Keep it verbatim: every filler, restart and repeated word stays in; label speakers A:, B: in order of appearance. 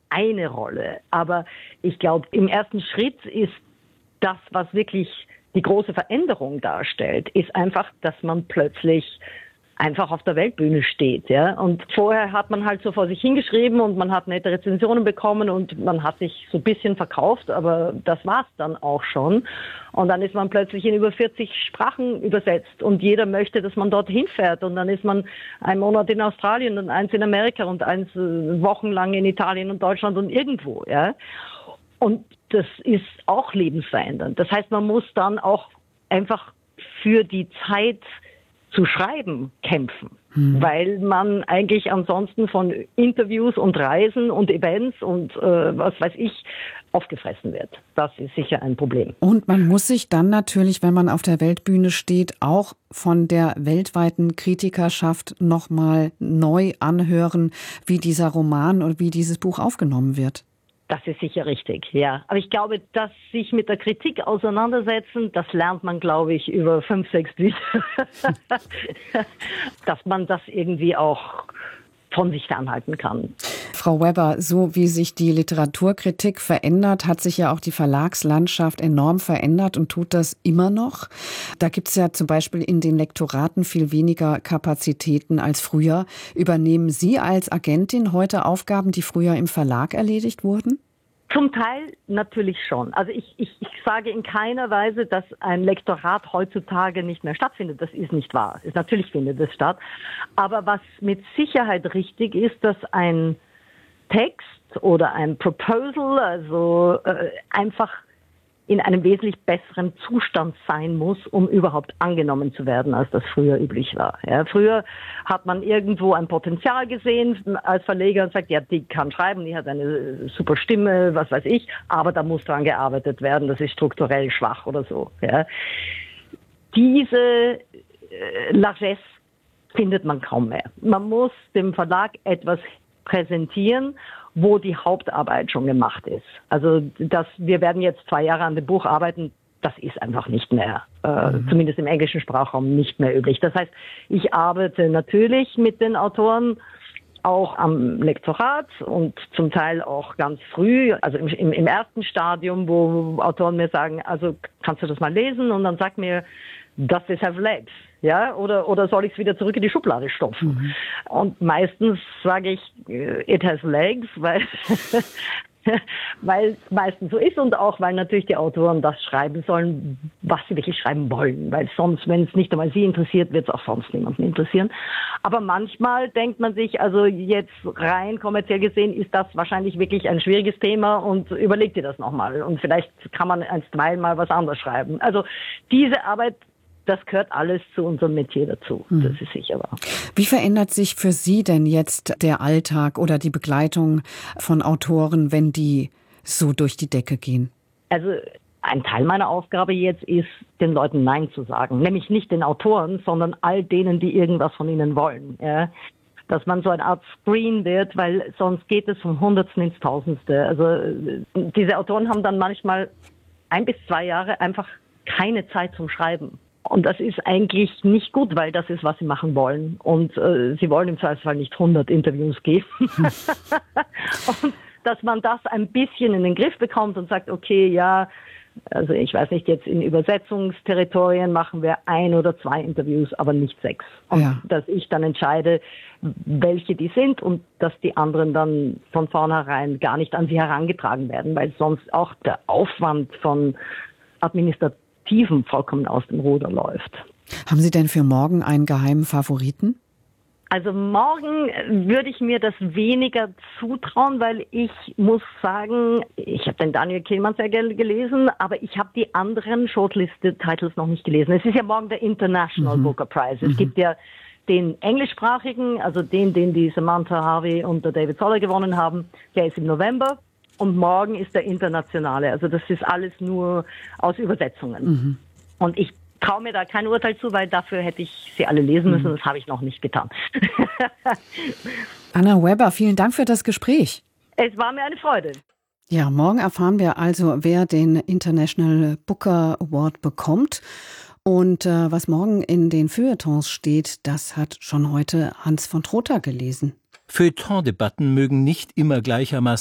A: eine Rolle. Aber ich glaube, im ersten Schritt ist das, was wirklich die große Veränderung darstellt, ist einfach, dass man plötzlich einfach auf der Weltbühne steht, ja. Und vorher hat man halt so vor sich hingeschrieben und man hat nette Rezensionen bekommen und man hat sich so ein bisschen verkauft, aber das war's dann auch schon. Und dann ist man plötzlich in über vierzig Sprachen übersetzt und jeder möchte, dass man dorthin fährt. Und dann ist man einen Monat in Australien und eins in Amerika und eins wochenlang in Italien und Deutschland und irgendwo, ja. Und das ist auch lebensverändernd. Das heißt, man muss dann auch einfach für die Zeit zu schreiben kämpfen, hm. weil man eigentlich ansonsten von Interviews und Reisen und Events und äh, was weiß ich aufgefressen wird. Das ist sicher ein Problem.
B: Und man muss sich dann natürlich, wenn man auf der Weltbühne steht, auch von der weltweiten Kritikerschaft nochmal neu anhören, wie dieser Roman und wie dieses Buch aufgenommen wird.
A: Das ist sicher richtig, ja. Aber ich glaube, dass sich mit der Kritik auseinandersetzen, das lernt man, glaube ich, über fünf, sechs Bücher. Dass man das irgendwie auch von sich fernhalten kann.
B: Frau Weber, so wie sich die Literaturkritik verändert, hat sich ja auch die Verlagslandschaft enorm verändert und tut das immer noch. Da gibt es ja zum Beispiel in den Lektoraten viel weniger Kapazitäten als früher. Übernehmen Sie als Agentin heute Aufgaben, die früher im Verlag erledigt wurden?
A: Zum Teil natürlich schon. Also ich, ich, ich sage in keiner Weise, dass ein Lektorat heutzutage nicht mehr stattfindet. Das ist nicht wahr. Es, natürlich findet es statt. Aber was mit Sicherheit richtig ist, dass ein Text oder ein Proposal also äh, einfach in einem wesentlich besseren Zustand sein muss, um überhaupt angenommen zu werden, als das früher üblich war. Ja, früher hat man irgendwo ein Potenzial gesehen als Verleger und sagt, ja, die kann schreiben, die hat eine super Stimme, was weiß ich, aber da muss dran gearbeitet werden, das ist strukturell schwach oder so. Ja. Diese äh, Largesse findet man kaum mehr. Man muss dem Verlag etwas präsentieren, wo die Hauptarbeit schon gemacht ist. Also das, wir werden jetzt zwei Jahre an dem Buch arbeiten, das ist einfach nicht mehr, äh, mhm. zumindest im englischen Sprachraum nicht mehr üblich. Das heißt, ich arbeite natürlich mit den Autoren auch am Lektorat und zum Teil auch ganz früh, also im, im, im ersten Stadium, wo Autoren mir sagen, also kannst du das mal lesen und dann sag mir, does this have legs? Ja, oder, oder soll ich es wieder zurück in die Schublade stopfen? Mhm. Und meistens sage ich, it has legs, weil, weil es meistens so ist und auch, weil natürlich die Autoren das schreiben sollen, was sie wirklich schreiben wollen. Weil sonst, wenn es nicht einmal sie interessiert, wird es auch sonst niemanden interessieren. Aber manchmal denkt man sich, also jetzt rein kommerziell gesehen ist das wahrscheinlich wirklich ein schwieriges Thema und überleg dir das nochmal. Und vielleicht kann man einstweilen mal was anderes schreiben. Also diese Arbeit, das gehört alles zu unserem Metier dazu. Mhm. Das ist sicher wahr.
B: Wie verändert sich für Sie denn jetzt der Alltag oder die Begleitung von Autoren, wenn die so durch die Decke gehen?
A: Also ein Teil meiner Aufgabe jetzt ist, den Leuten Nein zu sagen. Nämlich nicht den Autoren, sondern all denen, die irgendwas von ihnen wollen. Ja? Dass man so eine Art Screen wird, weil sonst geht es vom Hundertsten ins Tausendste. Also diese Autoren haben dann manchmal ein bis zwei Jahre einfach keine Zeit zum Schreiben. Und das ist eigentlich nicht gut, weil das ist, was sie machen wollen. Und äh, sie wollen im Zweifelsfall nicht hundert Interviews geben. Und dass man das ein bisschen in den Griff bekommt und sagt, okay, ja, also ich weiß nicht, jetzt in Übersetzungsterritorien machen wir ein oder zwei Interviews, aber nicht sechs. Und ja. dass ich dann entscheide, welche die sind und dass die anderen dann von vornherein gar nicht an sie herangetragen werden, weil sonst auch der Aufwand von Administration vollkommen aus dem Ruder läuft.
B: Haben Sie denn für morgen einen geheimen Favoriten?
A: Also morgen würde ich mir das weniger zutrauen, weil ich muss sagen, ich habe den Daniel Kehlmann sehr gerne gelesen, aber ich habe die anderen Shortlisted Titles noch nicht gelesen. Es ist ja morgen der International mhm. Booker Prize. Es mhm. gibt ja den englischsprachigen, also den, den die Samantha Harvey und der David Zoller gewonnen haben, der ist im November. Und morgen ist der internationale. Also das ist alles nur aus Übersetzungen. Mhm. Und ich traue mir da kein Urteil zu, weil dafür hätte ich sie alle lesen müssen. Mhm. Das habe ich noch nicht getan.
B: Anna Weber, vielen Dank für das Gespräch.
A: Es war mir eine Freude.
B: Ja, morgen erfahren wir also, wer den International Booker Award bekommt. Und äh, was morgen in den Feuilletons steht, das hat schon heute Hans von Trotha gelesen.
C: Feuilleton-Debatten mögen nicht immer gleichermaßen